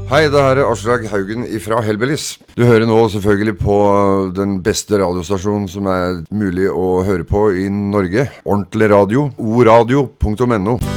Hei, det her Aslak Haugen fra Hellbillies. Du hører nå selvfølgelig på den beste radiostasjonen som mulig å høre på i Norge. Ordentlig radio. oradio.no